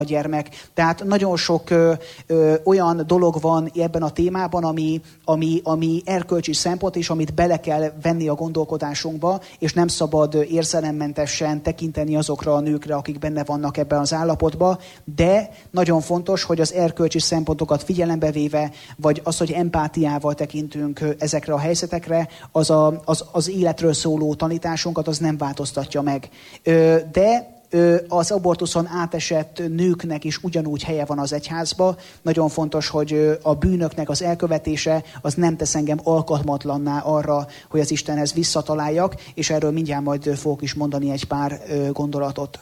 a gyermek. Tehát nagyon sok olyan dolog van ebben a témában, ami erkölcsi szempont, és amit bele kell venni a gondolkodásunkba, és nem szabad érzelemmentesen tekinteni azokra a nőkre, akik benne vannak ebben az állapotban, de nagyon fontos, hogy az erkölcsi szempontokat figyelembe véve, vagy az, hogy empátiával tekintünk ezekre a helyzetekre, az életről szóló tanításunkat az nem változtatja meg. De az abortuszon átesett nőknek is ugyanúgy helye van az egyházba. Nagyon fontos, hogy a bűnöknek az elkövetése az nem tesz engem alkalmatlanná arra, hogy az Istenhez visszataláljak, és erről mindjárt majd fogok is mondani egy pár gondolatot.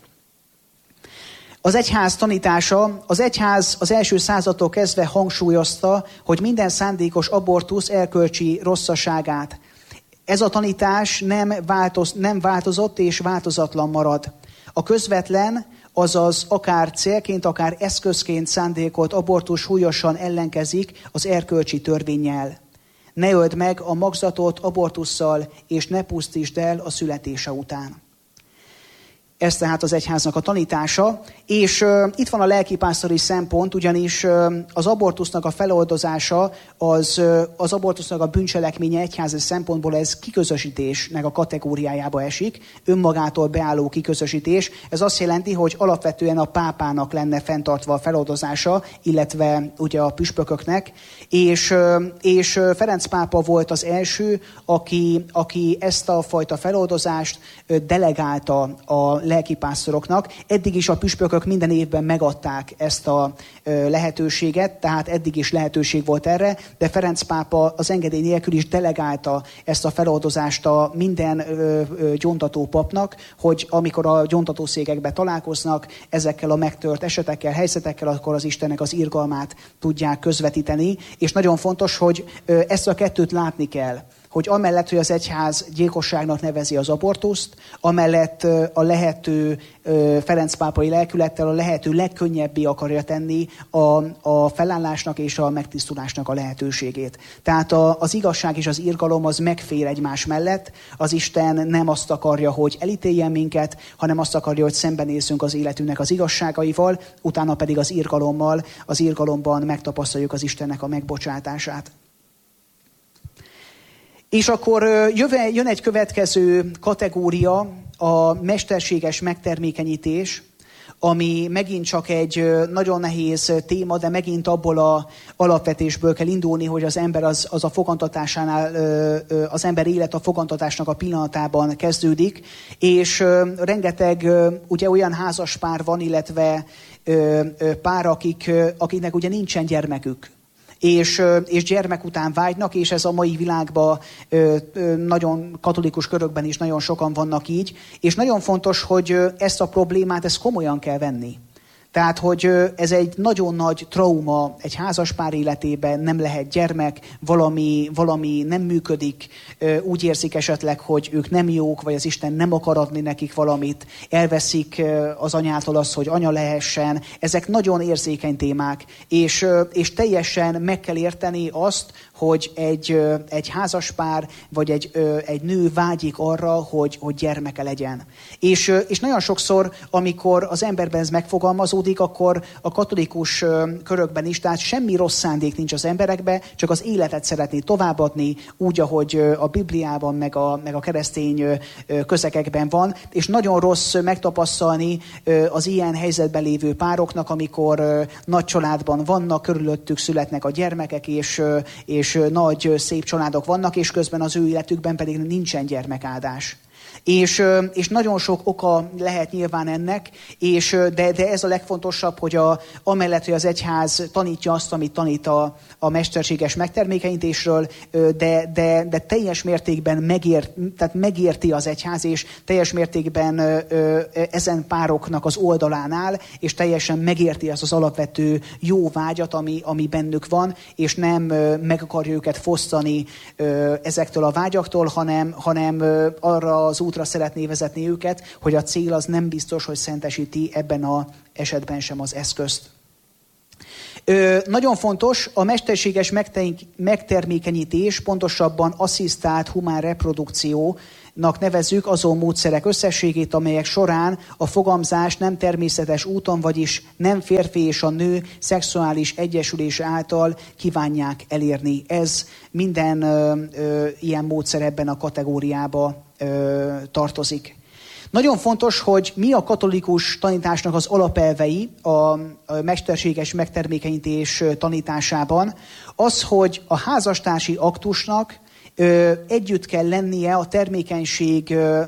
Az egyház tanítása, az egyház az első századtól kezdve hangsúlyozta, hogy minden szándékos abortusz erkölcsi rosszaságát. Ez a tanítás nem változott és változatlan marad. A közvetlen, azaz akár célként, akár eszközként szándékolt abortus súlyosan ellenkezik az erkölcsi törvénnyel. Ne öld meg a magzatot abortusszal, és ne pusztítsd el a születése után. Ez tehát az egyháznak a tanítása, és itt van a lelkipásztori szempont, ugyanis az abortusznak a feloldozása, az abortusznak a bűncselekménye egyházi szempontból ez kiközösítésnek a kategóriájába esik, önmagától beálló kiközösítés. Ez azt jelenti, hogy alapvetően a pápának lenne fenntartva a feloldozása, illetve ugye a püspököknek, és Ferenc pápa volt az első, aki ezt a fajta feloldozást delegálta a lelkipásztoroknak. Eddig is a püspökök minden évben megadták ezt a lehetőséget, tehát eddig is lehetőség volt erre, de Ferenc pápa az engedély nélkül is delegálta ezt a feloldozást a minden gyóntató papnak, hogy amikor a gyóntatószékekben találkoznak ezekkel a megtört esetekkel, helyzetekkel, akkor az Istennek az irgalmát tudják közvetíteni, és nagyon fontos, hogy ezt a kettőt látni kell, hogy amellett, hogy az egyház gyilkosságnak nevezi az abortuszt, amellett a lehető Ferenc pápai lelkülettel a lehető legkönnyebbé akarja tenni a felállásnak és a megtisztulásnak a lehetőségét. Tehát az igazság és az irgalom az megfér egymás mellett. Az Isten nem azt akarja, hogy elítéljen minket, hanem azt akarja, hogy szembenézzünk az életünknek az igazságaival, utána pedig az irgalomban megtapasztaljuk az Istennek a megbocsátását. És akkor jön egy következő kategória, a mesterséges megtermékenyítés, ami megint csak egy nagyon nehéz téma, de megint abból az alapvetésből kell indulni, hogy az ember az a fogantatásánál, az ember élet a fogantatásnak a pillanatában kezdődik, és rengeteg ugye olyan házas pár van, illetve pár, akiknek ugye nincsen gyermekük. És gyermek után vágynak, és ez a mai világban nagyon katolikus körökben is nagyon sokan vannak így, és nagyon fontos, hogy ezt a problémát komolyan kell venni. Tehát, hogy ez egy nagyon nagy trauma egy házaspár életében, nem lehet gyermek, valami nem működik, úgy érzik esetleg, hogy ők nem jók, vagy az Isten nem akar adni nekik valamit, elveszik az anyától azt, hogy anya lehessen. Ezek nagyon érzékeny témák, és teljesen meg kell érteni azt, hogy egy házaspár, vagy egy nő vágyik arra, hogy gyermeke legyen. És nagyon sokszor, amikor az emberben ez megfogalmazódik, akkor a katolikus körökben is, tehát semmi rossz szándék nincs az emberekben, csak az életet szeretné továbbadni, úgy, ahogy a Bibliában, meg a keresztény közegekben van, és nagyon rossz megtapasztalni az ilyen helyzetben lévő pároknak, amikor nagy családban vannak, körülöttük születnek a gyermekek, és nagy, szép családok vannak, és közben az ő életükben pedig nincsen gyermekáldás. És nagyon sok oka lehet nyilván ennek, de ez a legfontosabb, hogy amellett, hogy az egyház tanítja azt, amit tanít a mesterséges megtermékenyítésről, de teljes mértékben megérti az egyház, és teljes mértékben ezen pároknak az oldalán áll, és teljesen megérti azt az alapvető jó vágyat, ami bennük van, és nem meg akarja őket fosztani ezektől a vágyaktól, hanem arra az útra szeretné vezetni őket, hogy a cél az nem biztos, hogy szentesíti ebben az esetben sem az eszközt. Nagyon fontos a mesterséges megtermékenyítés, pontosabban asszisztált humán reprodukció nevezzük azon módszerek összességét, amelyek során a fogamzás nem természetes úton, vagyis nem férfi és a nő szexuális egyesülése által kívánják elérni. Ez minden ilyen módszer ebben a kategóriába tartozik. Nagyon fontos, hogy mi a katolikus tanításnak az alapelvei a mesterséges megtermékenyítés tanításában. Az, hogy a házastársi aktusnak együtt kell lennie a termékenység,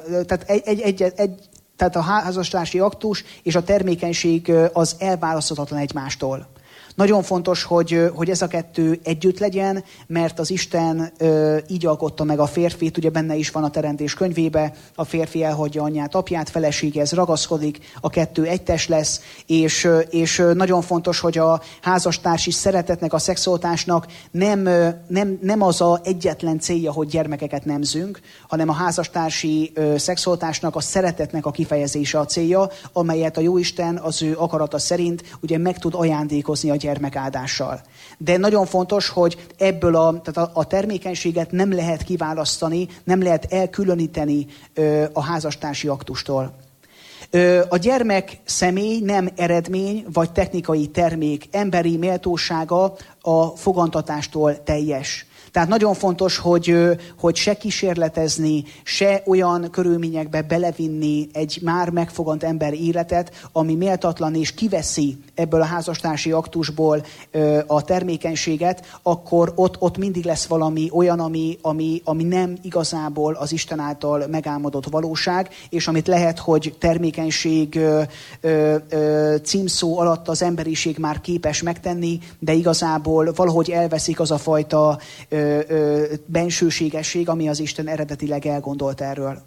tehát a házastársi aktus és a termékenység az elválaszthatatlan egymástól. Nagyon fontos, hogy ez a kettő együtt legyen, mert az Isten így alkotta meg a férfit, ugye benne is van a Teremtés könyvébe, a férfi elhagyja anyját, apját, feleséghez ragaszkodik, a kettő egytes lesz, és nagyon fontos, hogy a házastársi szeretetnek, a szexualitásnak nem az a egyetlen célja, hogy gyermekeket nemzünk, hanem a házastársi szexualitásnak, a szeretetnek a kifejezése a célja, amelyet a Jóisten az ő akarata szerint ugye meg tud ajándékozni a gyermekáldással. De nagyon fontos, hogy ebből tehát a termékenységet nem lehet kiválasztani, nem lehet elkülöníteni a házastársi aktustól. A gyermek személy nem eredmény vagy technikai termék, emberi méltósága a fogantatástól teljes. Tehát nagyon fontos, hogy se kísérletezni, se olyan körülményekbe belevinni egy már megfogant ember életet, ami méltatlan és kiveszi ebből a házastársi aktusból a termékenységet, akkor ott mindig lesz valami olyan, ami nem igazából az Isten által megálmodott valóság, és amit lehet, hogy termékenység címszó alatt az emberiség már képes megtenni, de igazából valahogy elveszik az a fajta bensőségesség, ami az Isten eredetileg elgondolt erről.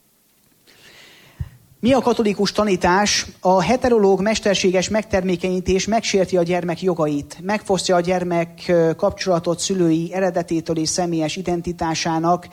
Mi a katolikus tanítás? A heterológ mesterséges megtermékenyítés megsérti a gyermek jogait, megfosztja a gyermek kapcsolatot szülői eredetétől és személyes identitásának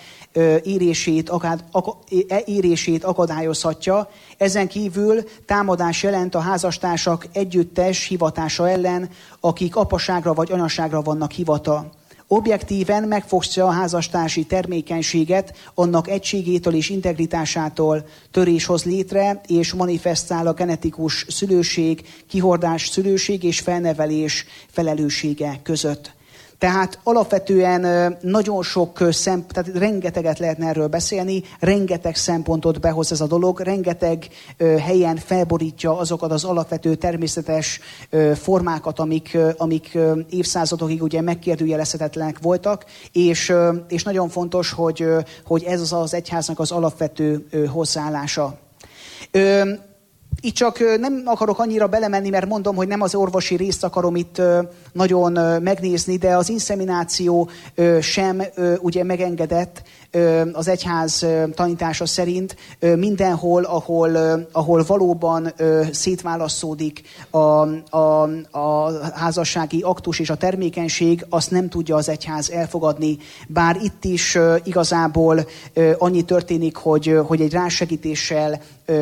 érését akadályozhatja. Ezen kívül támadás jelent a házastársak együttes hivatása ellen, akik apaságra vagy anyaságra vannak hivata. Objektíven megfosztja a házastársi termékenységet, annak egységétől és integritásától, törés hoz létre, és manifestál a genetikus szülőség, kihordás szülőség és felnevelés felelőssége között. Tehát alapvetően nagyon sok tehát rengeteget lehetne erről beszélni, rengeteg szempontot behoz ez a dolog, rengeteg helyen felborítja azokat az alapvető természetes formákat, amik évszázadokig ugye megkérdőjelezhetetlenek voltak, és nagyon fontos, hogy ez az egyháznak az alapvető hozzáállása. Itt csak nem akarok annyira belemenni, mert mondom, hogy nem az orvosi részt akarom itt nagyon megnézni, de az inszemináció sem ugye megengedett az egyház tanítása szerint mindenhol, ahol valóban szétválasztódik a házassági aktus és a termékenység, azt nem tudja az egyház elfogadni. Bár itt is igazából annyi történik, hogy egy rásegítéssel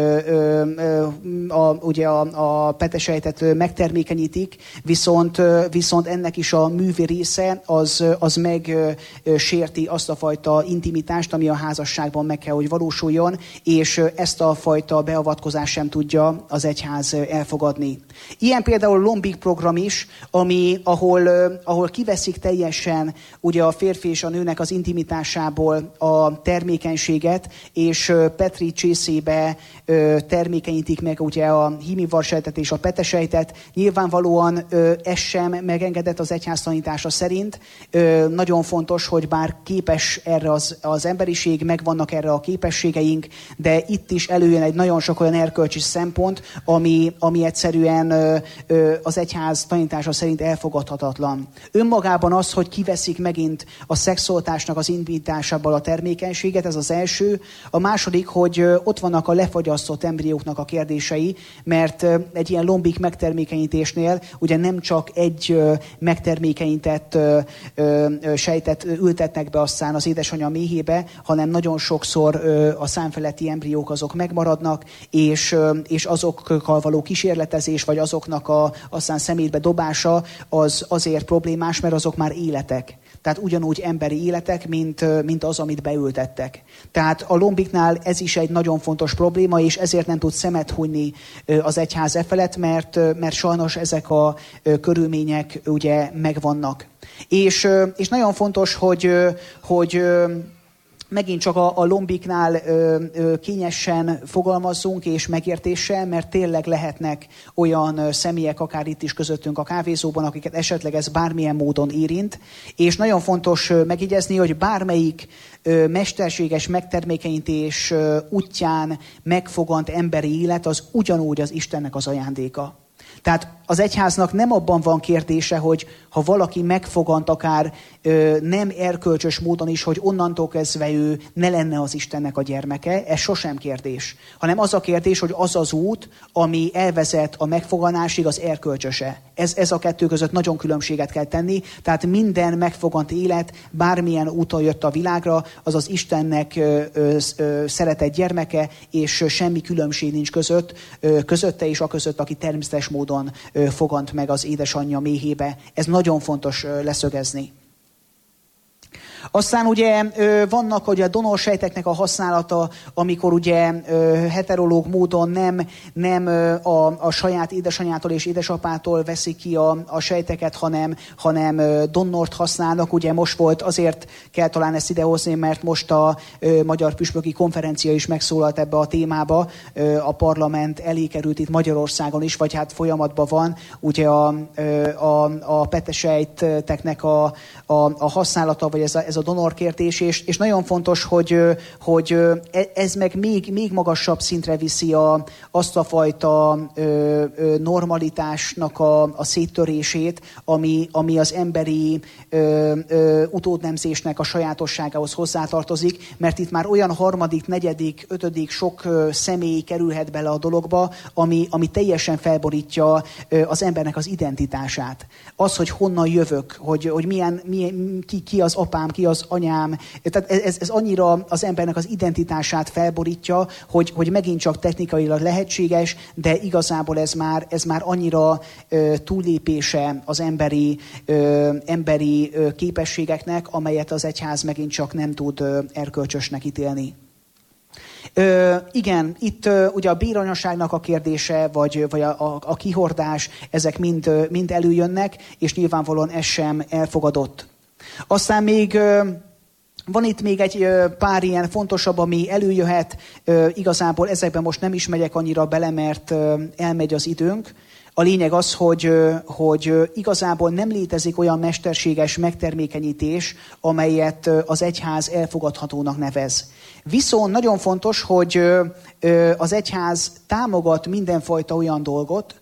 ugye a petesejtet megtermékenyítik, viszont ennek is a művi része az megsérti azt a fajta intimitást, ami a házasságban meg kell, hogy valósuljon, és ezt a fajta beavatkozást sem tudja az egyház elfogadni. Ilyen például a Lombik program is, ahol kiveszik teljesen ugye a férfi és a nőnek az intimitásából a termékenységet, és Petri csészébe termékenyítik meg ugye a hímivarsejtet és a petesejtet. Nyilvánvalóan ez sem megengedett az egyház tanítása szerint. Nagyon fontos, hogy bár képes erre az emberiség, megvannak erre a képességeink, de itt is előjön egy nagyon sok olyan erkölcsi szempont, ami egyszerűen az egyház tanítása szerint elfogadhatatlan. Önmagában az, hogy kiveszik megint a szexualitásnak az indításából a termékenységet, ez az első. A második, hogy ott vannak a lefagyasztott embrióknak a kérdései, mert egy ilyen lombik megtermékenyítésnél ugye nem csak egy megtermékenyített sejtet ültetnek be aztán az édesanyja méhébe, hanem nagyon sokszor a számfeletti embriók azok megmaradnak, és azokkal való kísérletezés, vagy azoknak aztán szemétbe dobása az azért problémás, mert azok már életek. tehát ugyanúgy emberi életek, mint az, amit beültettek. Tehát a lombiknál ez is egy nagyon fontos probléma, és ezért nem tud szemet hunyni az egyház e felett, mert sajnos ezek a körülmények ugye megvannak. És nagyon fontos, hogy megint csak a lombiknál kényesen fogalmazzunk és megértéssel, mert tényleg lehetnek olyan személyek, akár itt is közöttünk a kávézóban, akiket esetleg ez bármilyen módon érint. És nagyon fontos megjegyezni, hogy bármelyik mesterséges megtermékenyítés útján megfogant emberi élet, az ugyanúgy az Istennek az ajándéka. Tehát az egyháznak nem abban van kérdése, hogy ha valaki megfogant akár nem erkölcsös módon is, hogy onnantól kezdve ő ne lenne az Istennek a gyermeke, ez sosem kérdés. Hanem az a kérdés, hogy az az út, ami elvezet a megfoganásig, az erkölcsöse. Ez a kettő között nagyon különbséget kell tenni, tehát minden megfogant élet, bármilyen úton jött a világra, az az Istennek szeretett gyermeke, és semmi különbség nincs közötte és aközött, aki természetes módon fogant meg az édesanyja méhébe. Ez nagyon fontos leszögezni. Aztán ugye vannak ugye a donorsejteknek a használata, amikor ugye heterológ módon nem a saját édesanyától és édesapától veszik ki a sejteket, hanem donnort használnak. Ugye most volt, azért kell talán ezt idehozni, mert most a Magyar Püspöki Konferencia is megszólalt ebbe a témába. A parlament elé került itt Magyarországon is, vagy hát folyamatban van ugye a petesejteknek a használata, vagy ez a donorkértés, és nagyon fontos, hogy ez meg még magasabb szintre viszi azt a fajta normalitásnak a széttörését, ami az emberi utódnemzésnek a sajátosságához hozzátartozik, mert itt már olyan harmadik, negyedik, ötödik sok személy kerülhet bele a dologba, ami teljesen felborítja az embernek az identitását. Az, hogy honnan jövök, hogy ki az apám, ki az anyám. Tehát ez annyira az embernek az identitását felborítja, hogy megint csak technikailag lehetséges, de igazából ez már annyira túllépése az emberi képességeknek, amelyet az egyház megint csak nem tud erkölcsösnek ítélni. Igen, itt ugye a béranyaságnak a kérdése, vagy a kihordás, ezek mind előjönnek, és nyilvánvalóan ez sem elfogadott. Aztán van itt még egy pár ilyen fontosabb, ami előjöhet. Igazából ezekben most nem is megyek annyira bele, mert elmegy az időnk. A lényeg az, hogy igazából nem létezik olyan mesterséges megtermékenyítés, amelyet az egyház elfogadhatónak nevez. Viszont nagyon fontos, hogy az egyház támogat mindenfajta olyan dolgot,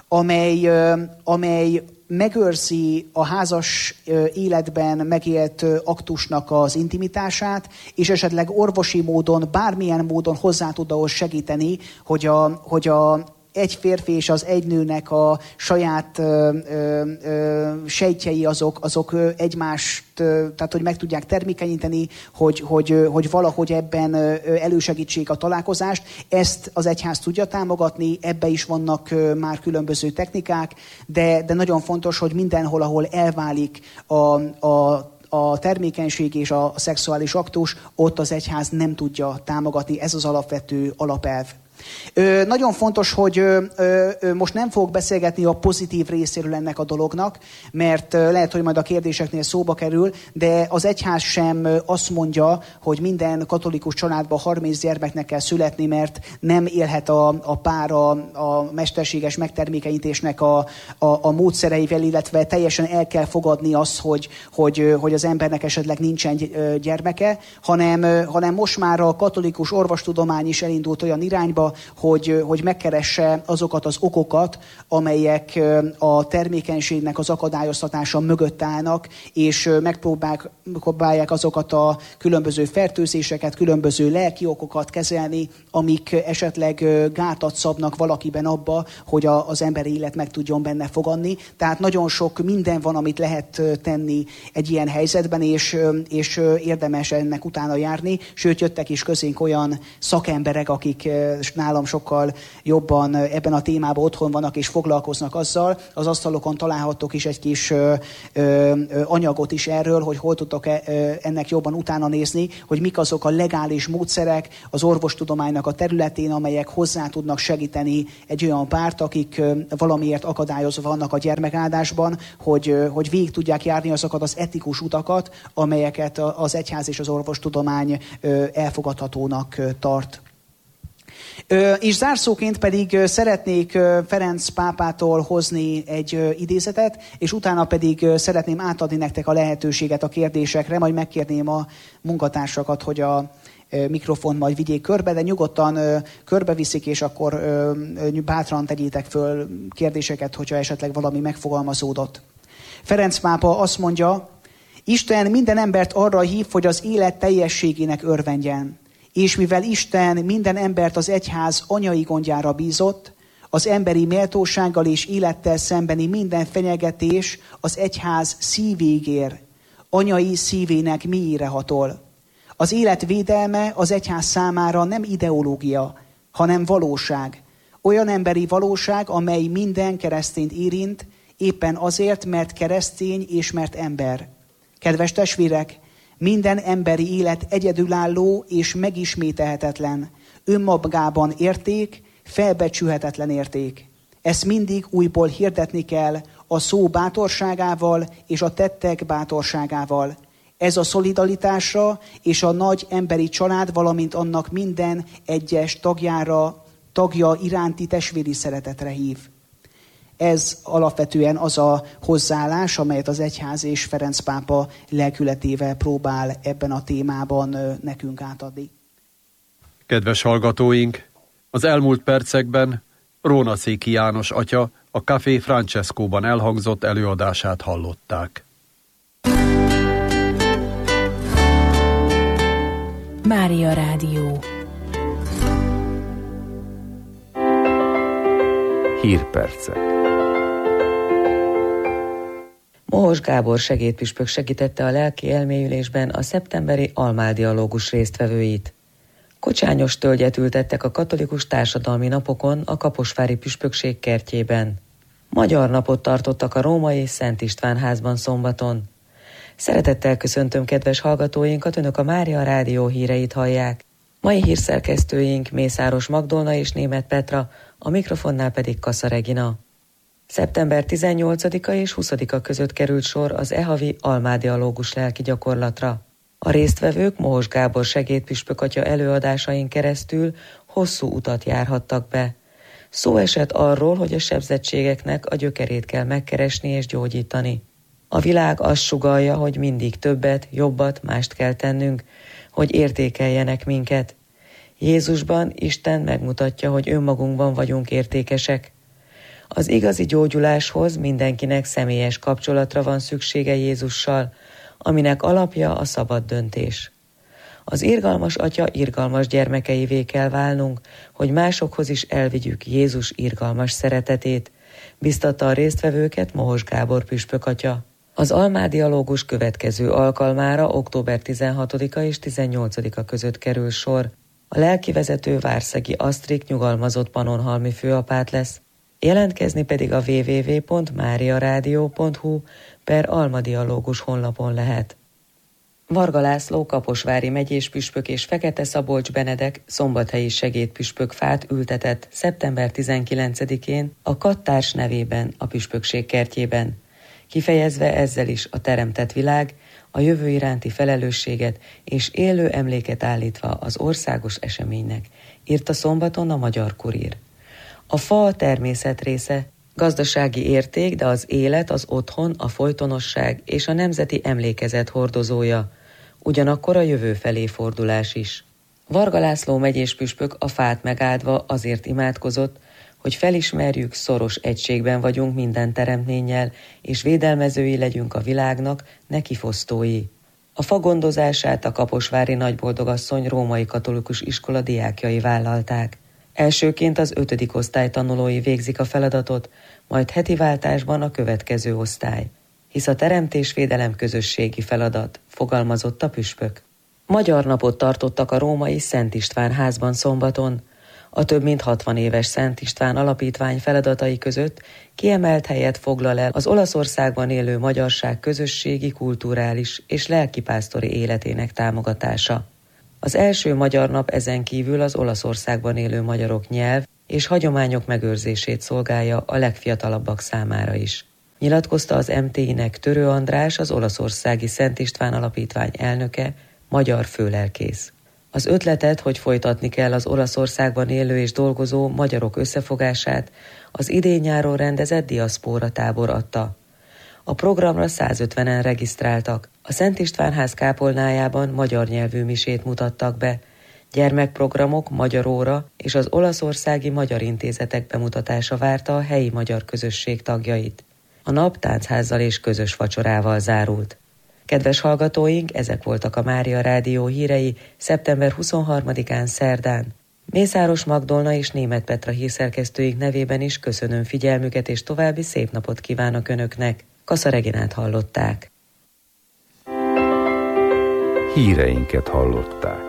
amely megőrzi a házas életben megélt aktusnak az intimitását, és esetleg orvosi módon, bármilyen módon hozzá tud ahhoz segíteni, hogy egy férfi és az egy nőnek a saját sejtjei azok egymást, tehát hogy meg tudják termékenyíteni, hogy valahogy ebben elősegítsék a találkozást. Ezt az egyház tudja támogatni, ebbe is vannak már különböző technikák, de nagyon fontos, hogy mindenhol, ahol elválik a termékenység és a szexuális aktus, ott az egyház nem tudja támogatni. Ez az alapvető alapelv. Nagyon fontos, hogy most nem fogok beszélgetni a pozitív részéről ennek a dolognak, mert lehet, hogy majd a kérdéseknél szóba kerül, de az egyház sem azt mondja, hogy minden katolikus családban 30 gyermeknek kell születni, mert nem élhet a pár a mesterséges megtermékenyítésnek a módszereivel, illetve teljesen el kell fogadni azt, hogy az embernek esetleg nincsen gyermeke, hanem most már a katolikus orvostudomány is elindult olyan irányba, hogy megkeresse azokat az okokat, amelyek a termékenységnek az akadályoztatása mögött állnak, és megpróbálják azokat a különböző fertőzéseket, különböző lelki okokat kezelni, amik esetleg gátat szabnak valakiben abba, hogy az emberi élet meg tudjon benne fogadni. Tehát nagyon sok minden van, amit lehet tenni egy ilyen helyzetben, és érdemes ennek utána járni. Sőt, jöttek is közénk olyan szakemberek, akik nálam sokkal jobban ebben a témában otthon vannak és foglalkoznak azzal. Az asztalokon találhattok is egy kis anyagot is erről, hogy hol tudtok ennek jobban utána nézni, hogy mik azok a legális módszerek az orvostudománynak a területén, amelyek hozzá tudnak segíteni egy olyan párt, akik valamiért akadályozva vannak a gyermekáldásban, hogy végig tudják járni azokat az etikus utakat, amelyeket az egyház és az orvostudomány elfogadhatónak tart. És zárszóként pedig szeretnék Ferenc pápától hozni egy idézetet, és utána pedig szeretném átadni nektek a lehetőséget a kérdésekre, majd megkérném a munkatársakat, hogy a mikrofon majd vigyék körbe, de nyugodtan körbeviszik, és akkor bátran tegyétek föl kérdéseket, hogyha esetleg valami megfogalmazódott. Ferenc pápa azt mondja, Isten minden embert arra hív, hogy az élet teljességének örvendjen. És mivel Isten minden embert az egyház anyai gondjára bízott, az emberi méltósággal és élettel szembeni minden fenyegetés az egyház szívéig ér, anyai szívének mélyére hatol. Az élet védelme az egyház számára nem ideológia, hanem valóság. Olyan emberi valóság, amely minden keresztényt érint, éppen azért, mert keresztény és mert ember. Kedves testvérek, minden emberi élet egyedülálló és megismételhetetlen, önmagában érték, felbecsülhetetlen érték. Ezt mindig újból hirdetni kell a szó bátorságával és a tettek bátorságával. Ez a szolidaritásra és a nagy emberi család, valamint annak minden egyes tagja iránti testvéri szeretetre hív. Ez alapvetően az a hozzáállás, amelyet az egyház és Ferenc pápa lelkületével próbál ebben a témában nekünk átadni. Kedves hallgatóink, az elmúlt percekben Rónaszéki János atya a Café Francescóban elhangzott előadását hallották. Mária Rádió. Hírpercek. Mohos Gábor segédpüspök segítette a lelki elmélyülésben a szeptemberi almáldialógus résztvevőit. Kocsányos tölgyet ültettek a katolikus társadalmi napokon a kaposvári püspökség kertjében. Magyar napot tartottak a római Szent István házban szombaton. Szeretettel köszöntöm kedves hallgatóinkat, önök a Mária Rádió híreit hallják. Mai hírszerkesztőink Mészáros Magdolna és Németh Petra, a mikrofonnál pedig Kassa Regina. Szeptember 18-a és 20-a között került sor az e-havi almádialógus lelki gyakorlatra. A résztvevők Mohos Gábor segédpüspök atya előadásain keresztül hosszú utat járhattak be. Szó esett arról, hogy a sebzettségeknek a gyökerét kell megkeresni és gyógyítani. A világ azt sugallja, hogy mindig többet, jobbat, mást kell tennünk, hogy értékeljenek minket. Jézusban Isten megmutatja, hogy önmagunkban vagyunk értékesek. Az igazi gyógyuláshoz mindenkinek személyes kapcsolatra van szüksége Jézussal, aminek alapja a szabad döntés. Az irgalmas atya irgalmas gyermekeivé kell válnunk, hogy másokhoz is elvigyük Jézus irgalmas szeretetét, biztatta a résztvevőket Mohos Gábor püspök atya. Az almádialógus következő alkalmára október 16-a és 18-a között kerül sor. A lelkivezető Várszegi Asztrik nyugalmazott pannonhalmi főapát lesz. Jelentkezni pedig a www.mariaradio.hu/almadialógus honlapon lehet. Varga László kaposvári megyés püspök és Fekete Szabolcs Benedek szombathelyi segédpüspök fát ültetett szeptember 19-én a Kattárs nevében a püspökség kertjében, kifejezve ezzel is a teremtett világ, a jövő iránti felelősséget és élő emléket állítva az országos eseménynek, írta szombaton a Magyar Kurír. A fa a természet része, gazdasági érték, de az élet, az otthon, a folytonosság és a nemzeti emlékezet hordozója, ugyanakkor a jövő felé fordulás is. Varga László megyés püspök a fát megáldva azért imádkozott, hogy felismerjük, szoros egységben vagyunk minden teremtménnyel, és védelmezői legyünk a világnak, ne kifosztói. A fa gondozását a kaposvári Nagyboldogasszony római katolikus iskola diákjai vállalták. Elsőként az 5. osztály tanulói végzik a feladatot, majd heti váltásban a következő osztály. Hisz a teremtésvédelem közösségi feladat, fogalmazott a püspök. Magyar napot tartottak a római Szent István házban szombaton. A több mint 60 éves Szent István Alapítvány feladatai között kiemelt helyet foglal el az Olaszországban élő magyarság közösségi, kulturális és lelkipásztori életének támogatása. Az első magyar nap ezen kívül az Olaszországban élő magyarok nyelv és hagyományok megőrzését szolgálja a legfiatalabbak számára is. Nyilatkozta az MTI-nek Törő András, az Olaszországi Szent István Alapítvány elnöke, magyar főlelkész. Az ötletet, hogy folytatni kell az Olaszországban élő és dolgozó magyarok összefogását, az idén-nyáron rendezett diaszpóra tábor adta. A programra 150-en regisztráltak. A Szent István ház kápolnájában magyar nyelvű misét mutattak be, gyermekprogramok, magyar óra és az olaszországi magyar intézetek bemutatása várta a helyi magyar közösség tagjait. A nap táncházzal és közös vacsorával zárult. Kedves hallgatóink, ezek voltak a Mária Rádió hírei szeptember 23-án szerdán. Mészáros Magdolna és Németh Petra hírszerkesztőink nevében is köszönöm figyelmüket, és további szép napot kívánok Önöknek. Kassa Reginát hallották. Híreinket hallották.